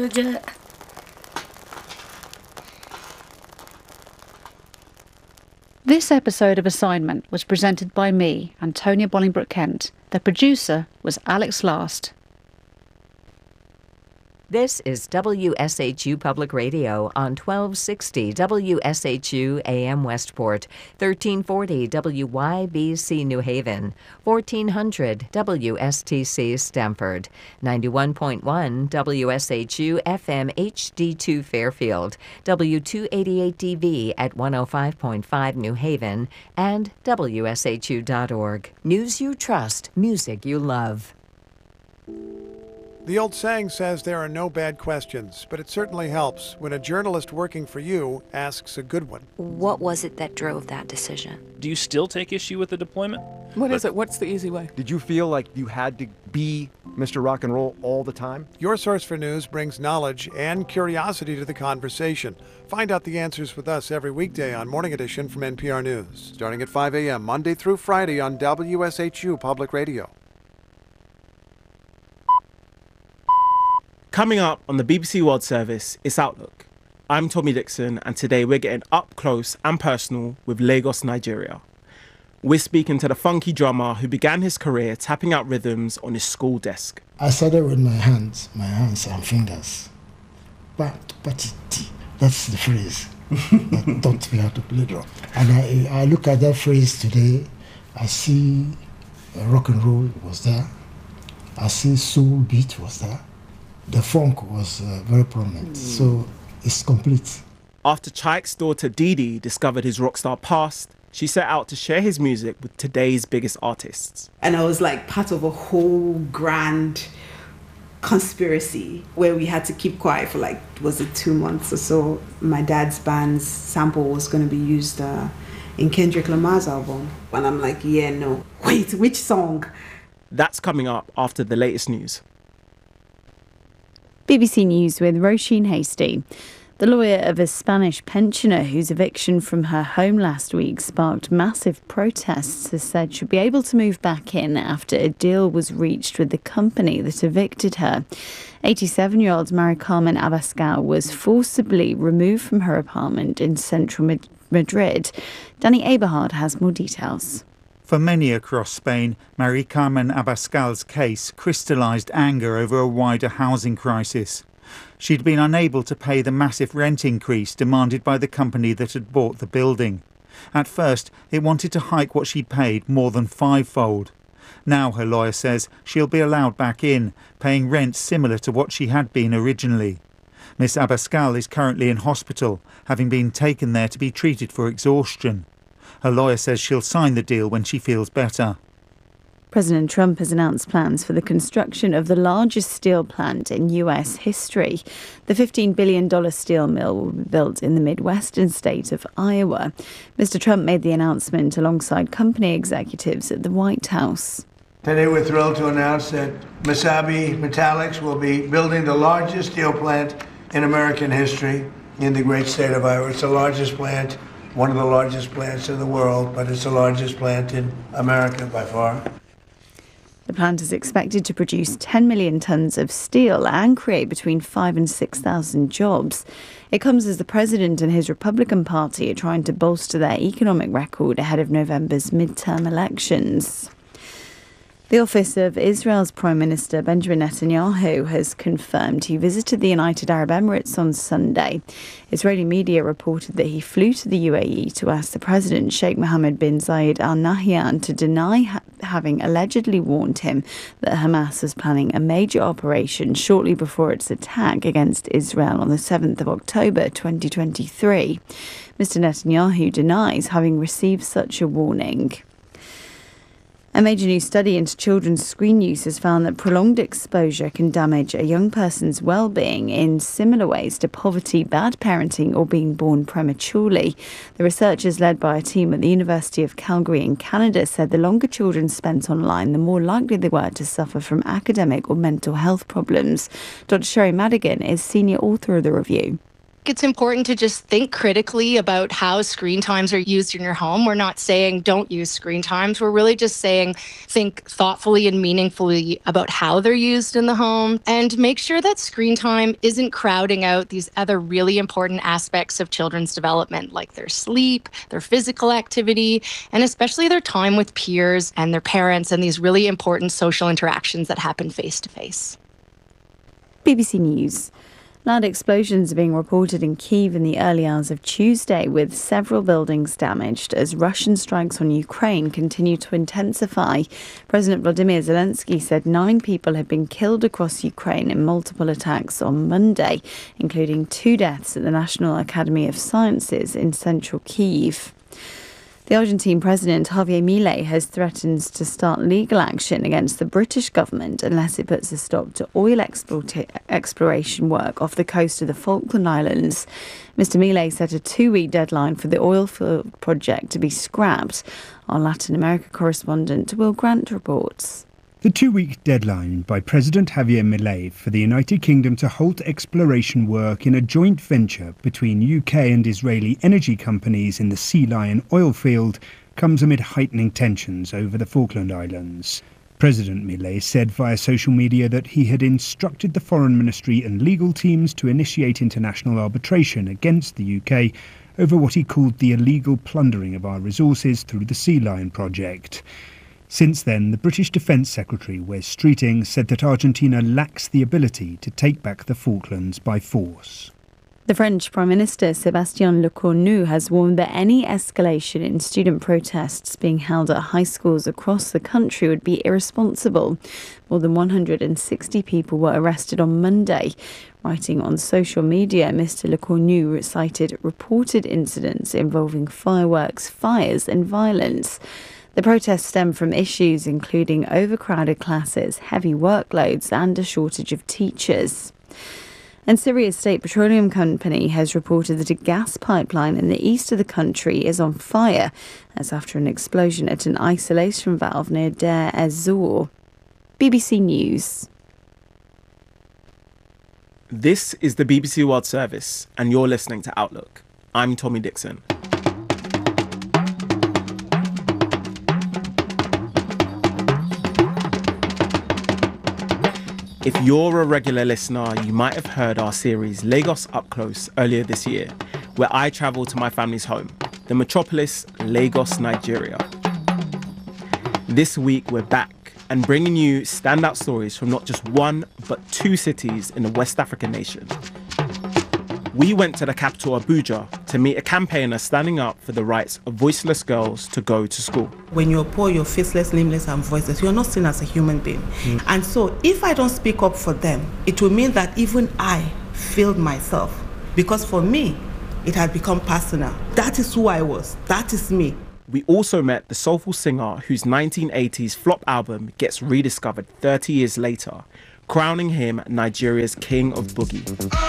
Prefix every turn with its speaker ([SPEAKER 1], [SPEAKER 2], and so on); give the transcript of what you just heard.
[SPEAKER 1] This episode of Assignment was presented by me, Antonia Bolingbroke-Kent. The producer was Alex Last.
[SPEAKER 2] This is WSHU Public Radio on 1260 WSHU AM Westport, 1340 WYBC New Haven, 1400 WSTC Stamford, 91.1 WSHU FM HD2 Fairfield, W288DV at 105.5 New Haven, and WSHU.org. News you trust, music you love.
[SPEAKER 3] The old saying says there are no bad questions, but it certainly helps when a journalist working for you asks a good one.
[SPEAKER 4] What was it that drove that decision?
[SPEAKER 5] Do you still take issue with the deployment?
[SPEAKER 6] What is it? What's the easy way?
[SPEAKER 7] Did you feel like you had to be Mr. Rock and Roll all the time?
[SPEAKER 3] Your Source for News brings knowledge and curiosity to the conversation. Find out the answers with us every weekday on Morning Edition from NPR News, starting at 5 a.m. Monday through Friday on WSHU Public Radio.
[SPEAKER 8] Coming up on the BBC World Service, it's Outlook. I'm Tommy Dixon, and today we're getting up close and personal with Lagos, Nigeria. We're speaking to the funky drummer who began his career tapping out rhythms on his school desk.
[SPEAKER 9] I started with my hands and fingers. That's the phrase that taught me how to play drum. And I look at that phrase today, I see rock and roll was there, I see soul beat was there. The funk was very prominent, so it's complete.
[SPEAKER 8] After Chaik's daughter Didi discovered his rockstar past, she set out to share his music with today's biggest artists.
[SPEAKER 10] And I was like part of a whole grand conspiracy where we had to keep quiet for was it 2 months or so. My dad's band's sample was going to be used in Kendrick Lamar's album. And I'm like, yeah, no, wait, which song?
[SPEAKER 8] That's coming up after the latest news.
[SPEAKER 1] BBC News with Roisin Hastie. The lawyer of a Spanish pensioner whose eviction from her home last week sparked massive protests has said she'll be able to move back in after a deal was reached with the company that evicted her. 87-year-old Mari Carmen Abascal was forcibly removed from her apartment in central Madrid. Danny Eberhard has more details.
[SPEAKER 11] For many across Spain, Mari Carmen Abascal's case crystallised anger over a wider housing crisis. She'd been unable to pay the massive rent increase demanded by the company that had bought the building. At first, it wanted to hike what she'd paid more than fivefold. Now, her lawyer says, she'll be allowed back in, paying rent similar to what she had been originally. Miss Abascal is currently in hospital, having been taken there to be treated for exhaustion. Her lawyer says she'll sign the deal when she feels better.
[SPEAKER 1] President Trump has announced plans for the construction of the largest steel plant in US history. The $15 billion steel mill will be built in the Midwestern state of Iowa. Mr. Trump made the announcement alongside company executives at the White House.
[SPEAKER 12] Today we're thrilled to announce that Mesabi Metallics will be building the largest steel plant in American history in the great state of Iowa. It's the largest plant, one of the largest plants in the world, but it's the largest plant in America by far.
[SPEAKER 1] The plant is expected to produce 10 million tonnes of steel and create between 5,000 and 6,000 jobs. It comes as the president and his Republican Party are trying to bolster their economic record ahead of November's midterm elections. The office of Israel's Prime Minister Benjamin Netanyahu has confirmed he visited the United Arab Emirates on Sunday. Israeli media reported that he flew to the UAE to ask the president, Sheikh Mohammed bin Zayed Al Nahyan, to deny having allegedly warned him that Hamas was planning a major operation shortly before its attack against Israel on the 7th of October 2023. Mr. Netanyahu denies having received such a warning. A major new study into children's screen use has found that prolonged exposure can damage a young person's well-being in similar ways to poverty, bad parenting or being born prematurely. The researchers, led by a team at the University of Calgary in Canada, said the longer children spent online, the more likely they were to suffer from academic or mental health problems. Dr. Sherry Madigan is senior author of the review.
[SPEAKER 13] It's important to just think critically about how screen times are used in your home. We're not saying don't use screen times. We're really just saying think thoughtfully and meaningfully about how they're used in the home and make sure that screen time isn't crowding out these other really important aspects of children's development, like their sleep, their physical activity, and especially their time with peers and their parents and these really important social interactions that happen face to face.
[SPEAKER 1] BBC News. Loud explosions are being reported in Kyiv in the early hours of Tuesday, with several buildings damaged as Russian strikes on Ukraine continue to intensify. President Volodymyr Zelensky said 9 people had been killed across Ukraine in multiple attacks on Monday, including 2 deaths at the National Academy of Sciences in central Kyiv. The Argentine president, Javier Milei, has threatened to start legal action against the British government unless it puts a stop to oil exploration work off the coast of the Falkland Islands. Mr. Milei set a 2-week deadline for the oil field project to be scrapped. Our Latin America correspondent Will Grant reports.
[SPEAKER 14] The 2-week deadline by President Javier Milei for the United Kingdom to halt exploration work in a joint venture between UK and Israeli energy companies in the Sea Lion oil field comes amid heightening tensions over the Falkland Islands. President Milei said via social media that he had instructed the Foreign Ministry and legal teams to initiate international arbitration against the UK over what he called the illegal plundering of our resources through the Sea Lion project. Since then, the British Defence Secretary, Wes Streeting, said that Argentina lacks the ability to take back the Falklands by force.
[SPEAKER 1] The French Prime Minister, Sébastien Lecornu, has warned that any escalation in student protests being held at high schools across the country would be irresponsible. More than 160 people were arrested on Monday. Writing on social media, Mr. Lecornu cited reported incidents involving fireworks, fires and violence. The protests stem from issues including overcrowded classes, heavy workloads and a shortage of teachers. And Syria's state petroleum company has reported that a gas pipeline in the east of the country is on fire. That's after an explosion at an isolation valve near Deir ez-Zor. BBC News.
[SPEAKER 8] This is the BBC World Service, and you're listening to Outlook. I'm Tommy Dixon. If you're a regular listener, you might have heard our series Lagos Up Close earlier this year, where I travel to my family's home, the metropolis, Lagos, Nigeria. This week, we're back and bringing you standout stories from not just one, but 2 cities in the West African nation. We went to the capital, Abuja, to meet a campaigner standing up for the rights of voiceless girls to go to school.
[SPEAKER 15] When you're poor, you're faceless, nameless, and voiceless. You're not seen as a human being. And so if I don't speak up for them, it will mean that even I failed myself. Because for me, it had become personal. That is who I was. That is me.
[SPEAKER 8] We also met the soulful singer whose 1980s flop album gets rediscovered 30 years later, crowning him Nigeria's king of boogie.